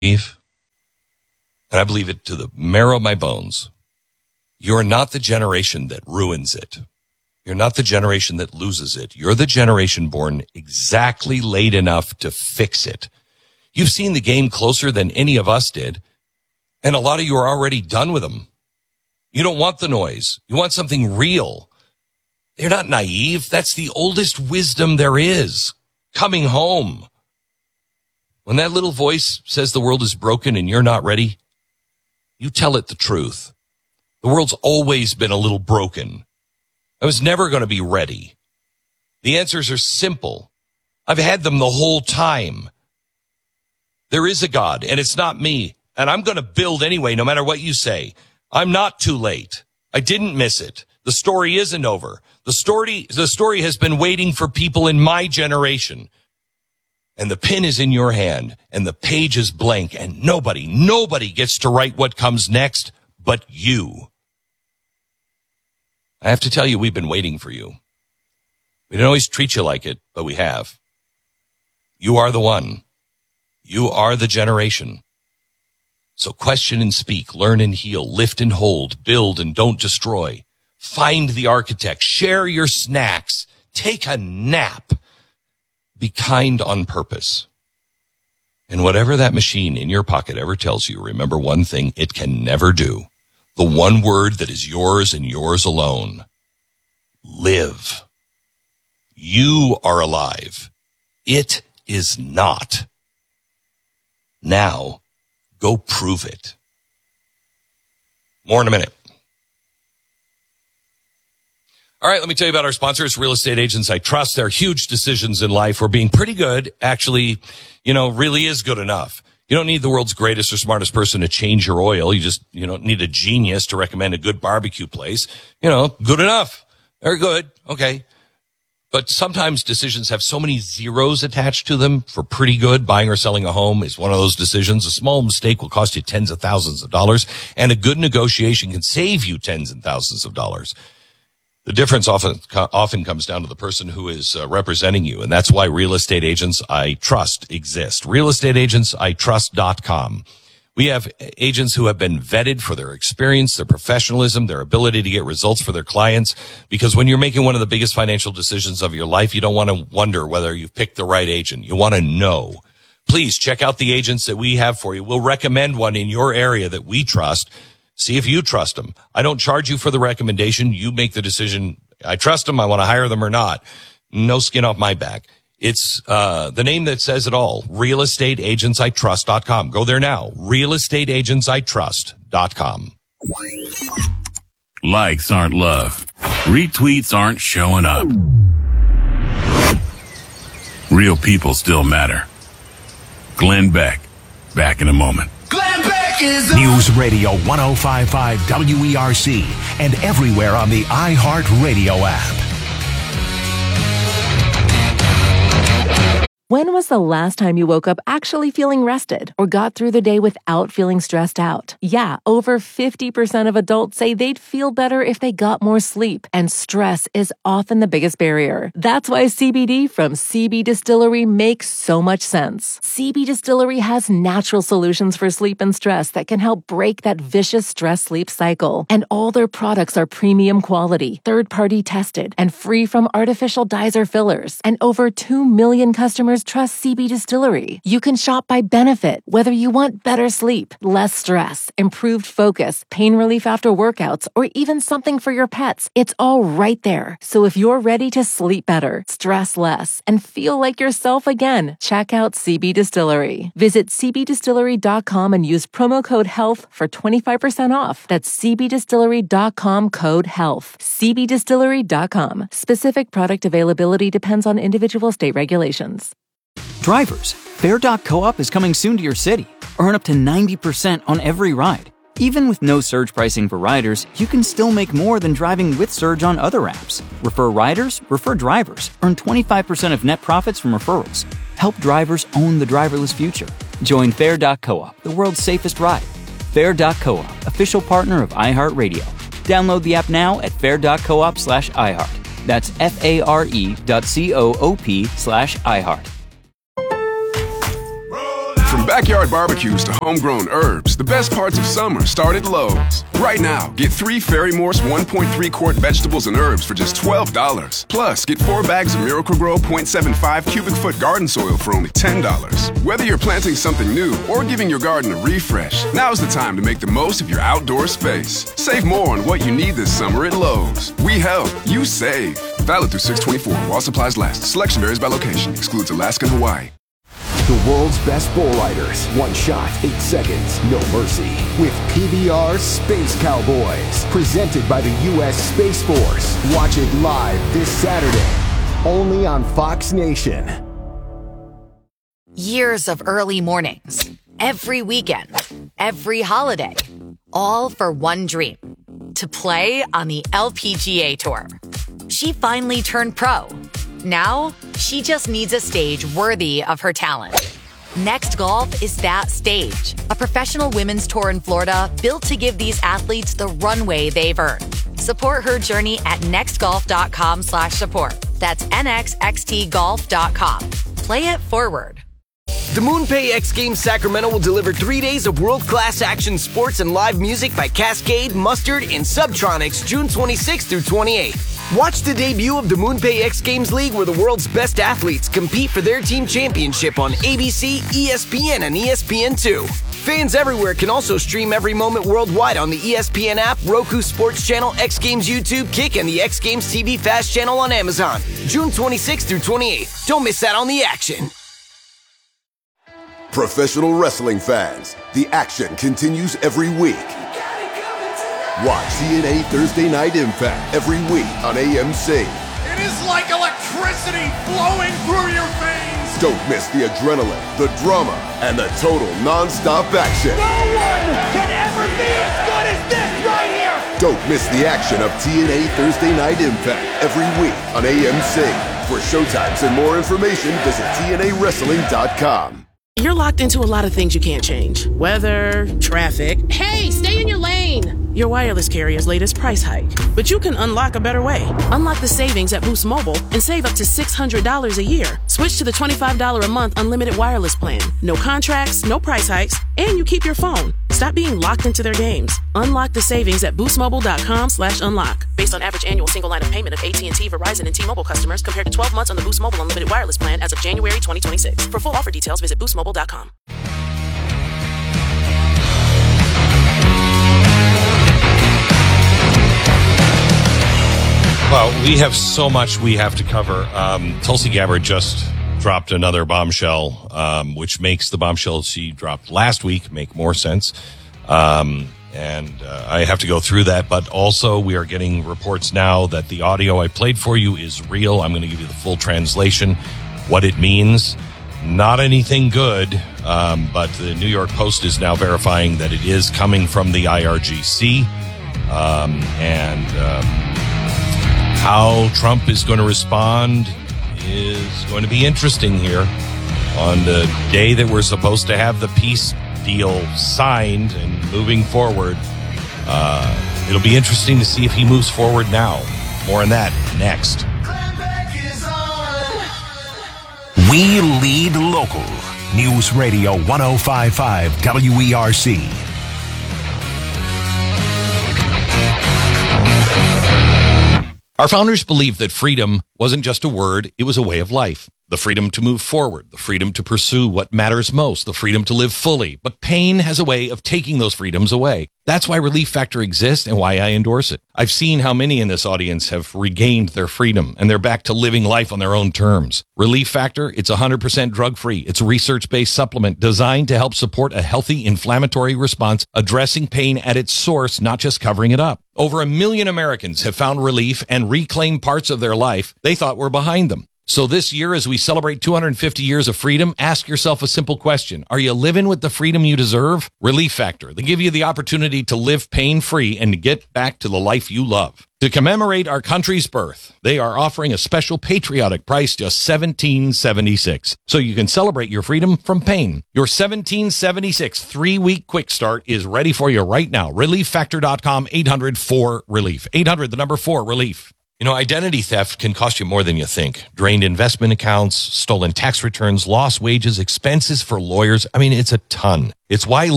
and I believe it to the marrow of my bones, you're not the generation that ruins it. You're not the generation that loses it. You're the generation born exactly late enough to fix it. You've seen the game closer than any of us did, and a lot of you are already done with them. You don't want the noise. You want something real. They're not naive. That's the oldest wisdom there is. Coming home. When that little voice says the world is broken and you're not ready, you tell it the truth. The world's always been a little broken. I was never going to be ready. The answers are simple. I've had them the whole time. There is a God, and it's not me. And I'm going to build anyway, no matter what you say. I'm not too late. I didn't miss it. The story isn't over. The story has been waiting for people in my generation. And the pen is in your hand, and the page is blank, and nobody gets to write what comes next but you. I have to tell you, we've been waiting for you. We don't always treat you like it, but we have. You are the one. You are the generation. So question and speak, learn and heal, lift and hold, build and don't destroy. Find the architect, share your snacks, take a nap. Be kind on purpose. And whatever that machine in your pocket ever tells you, remember one thing it can never do. The one word that is yours and yours alone. Live. You are alive. It is not. Now, go prove it. More in a minute. All right, let me tell you about our sponsors, Real Estate Agents I Trust. Their huge decisions in life, or being pretty good, actually, really is good enough. You don't need the world's greatest or smartest person to change your oil. You just, need a genius to recommend a good barbecue place. Good enough. Very good. Okay. But sometimes decisions have so many zeros attached to them for pretty good. Buying or selling a home is one of those decisions. A small mistake will cost you tens of thousands of dollars, and a good negotiation can save you tens and thousands of dollars. The difference often comes down to the person who is representing you, and that's why Real Estate Agents I Trust exist. RealEstateAgentsITrust.com. We have agents who have been vetted for their experience, their professionalism, their ability to get results for their clients, because when you're making one of the biggest financial decisions of your life, you don't want to wonder whether you've picked the right agent. You want to know. Please check out the agents that we have for you. We'll recommend one in your area that we trust. See if you trust them. I don't charge you for the recommendation. You make the decision. I trust them. I want to hire them or not. No skin off my back. It's the name that says it all. RealEstateAgentsITrust.com. Go there now. RealEstateAgentsITrust.com. Likes aren't love. Retweets aren't showing up. Real people still matter. Glenn Beck. Back in a moment. Glenn Beck is News Radio 105.5 WERC and everywhere on the iHeartRadio app. When was the last time you woke up actually feeling rested or got through the day without feeling stressed out? Yeah, over 50% of adults say they'd feel better if they got more sleep, and stress is often the biggest barrier. That's why CBD from CB Distillery makes so much sense. CB Distillery has natural solutions for sleep and stress that can help break that vicious stress-sleep cycle. And all their products are premium quality, third-party tested, and free from artificial dyes or fillers. And over 2 million customers trust CB Distillery. You can shop by benefit, whether you want better sleep, less stress, improved focus, pain relief after workouts, or even something for your pets. It's all right there. So if you're ready to sleep better, stress less, and feel like yourself again, check out CB Distillery. Visit cbdistillery.com and use promo code HEALTH for 25% off. That's cbdistillery.com code HEALTH. cbdistillery.com. Specific product availability depends on individual state regulations. Drivers, Fair.coop is coming soon to your city. Earn up to 90% on every ride. Even with no surge pricing for riders, you can still make more than driving with Surge on other apps. Refer riders, refer drivers. Earn 25% of net profits from referrals. Help drivers own the driverless future. Join Fair.coop, the world's safest ride. Fair.coop, official partner of iHeartRadio. Download the app now at fair.coop/iHeart. That's FARE.coop/iHeart. From backyard barbecues to homegrown herbs, the best parts of summer start at Lowe's. Right now, get 3 Fairy Morse 1.3 quart vegetables and herbs for just $12. Plus, get 4 bags of Miracle Grow 0.75 cubic foot garden soil for only $10. Whether you're planting something new or giving your garden a refresh, now's the time to make the most of your outdoor space. Save more on what you need this summer at Lowe's. We help, you save. Valid through 6/24 while supplies last. Selection varies by location. Excludes Alaska and Hawaii. The world's best bull riders. One shot, 8 seconds, no mercy. With PBR Space Cowboys. Presented by the U.S. Space Force. Watch it live this Saturday. Only on Fox Nation. Years of early mornings. Every weekend. Every holiday. All for one dream. To play on the LPGA Tour. She finally turned pro. Now, she just needs a stage worthy of her talent. Next Golf is that stage. A professional women's tour in Florida built to give these athletes the runway they've earned. Support her journey at nextgolf.com/support. That's nxxtgolf.com. Play it forward. The MoonPay X Games Sacramento will deliver 3 days of world-class action sports and live music by Cascade, Mustard, and Subtronics June 26th through 28th. Watch the debut of the MoonPay X Games League, where the world's best athletes compete for their team championship on ABC, ESPN, and ESPN2. Fans everywhere can also stream every moment worldwide on the ESPN app, Roku Sports Channel, X Games YouTube, Kick, and the X Games TV Fast channel on Amazon. June 26th through 28th. Don't miss out on the action. Professional wrestling fans, the action continues every week. Watch TNA Thursday Night Impact every week on AMC. It is like electricity flowing through your veins. Don't miss the adrenaline, the drama, and the total non-stop action. No one can ever be as good as this right here. Don't miss the action of TNA Thursday Night Impact every week on AMC. For showtimes and more information, visit TNAWrestling.com. You're locked into a lot of things you can't change. Weather, traffic. Hey, stay in your lane! Your wireless carrier's latest price hike. But you can unlock a better way. Unlock the savings at Boost Mobile and save up to $600 a year. Switch to the $25 a month unlimited wireless plan. No contracts, no price hikes, and you keep your phone. Stop being locked into their games. Unlock the savings at boostmobile.com/unlock. Based on average annual single line of payment of AT&T, Verizon, and T-Mobile customers compared to 12 months on the Boost Mobile unlimited wireless plan as of January 2026. For full offer details, visit boostmobile.com. Well, we have so much we have to cover. Tulsi Gabbard just dropped another bombshell, which makes the bombshell she dropped last week make more sense. I have to go through that. But also, we are getting reports now that the audio I played for you is real. I'm going to give you the full translation, what it means. Not anything good, but the New York Post is now verifying that it is coming from the IRGC. How Trump is going to respond is going to be interesting here on the day that we're supposed to have the peace deal signed and moving forward. It'll be interesting to see if he moves forward now. More on that next. We lead local. News Radio 105.5 WERC. Our founders believed that freedom wasn't just a word, it was a way of life. The freedom to move forward, the freedom to pursue what matters most, the freedom to live fully. But pain has a way of taking those freedoms away. That's why Relief Factor exists and why I endorse it. I've seen how many in this audience have regained their freedom and they're back to living life on their own terms. Relief Factor, it's 100% drug-free. It's a research-based supplement designed to help support a healthy inflammatory response, addressing pain at its source, not just covering it up. Over 1 million Americans have found relief and reclaimed parts of their life they thought were behind them. So this year, as we celebrate 250 years of freedom, ask yourself a simple question. Are you living with the freedom you deserve? Relief Factor. They give you the opportunity to live pain-free and to get back to the life you love. To commemorate our country's birth, they are offering a special patriotic price, just $17.76. So you can celebrate your freedom from pain. Your $17.76 3-week quick start is ready for you right now. ReliefFactor.com, 800-4-RELIEF. 800, the number 4, RELIEF. You know, identity theft can cost you more than you think. Drained investment accounts, stolen tax returns, lost wages, expenses for lawyers. I mean, it's a ton. It's why